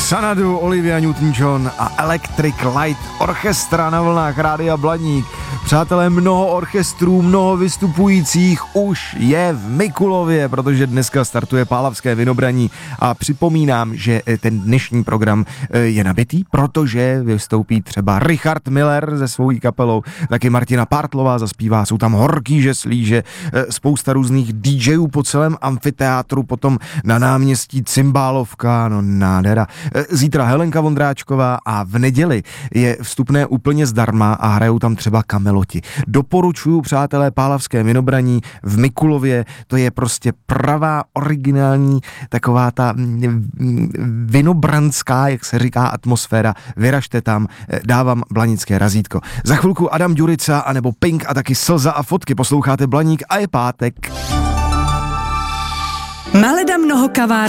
Xanadu, Olivia Newton-John a Electric Light Orchestra na vlnách Rádia Blaník. Přátelé, mnoho orchestrů, mnoho vystupujících už je v Mikulově, protože dneska startuje Pálavské Vinobraní a připomínám, že ten dnešní program je nabitý, protože vystoupí třeba Richard Miller se svojí kapelou, taky Martina Pártlová zaspívá, jsou tam Horký žeslíže, spousta různých DJů po celém amfiteátru, potom na náměstí Cymbálovka, no nádhera. Zítra Helenka Vondráčková a v neděli je vstupné úplně zdarma a hrajou tam třeba Kameloti. Doporučuju, přátelé, Pálavské Vinobraní v Mikulově, to je prostě pravá, originální, taková ta vinobrandská, jak se říká, atmosféra. Vyražte tam, dávám blanické razítko. Za chvilku Adam Ďurica anebo Pink a taky Slza a fotky. Posloucháte Blaník a je pátek. Maleda mnoho kaváren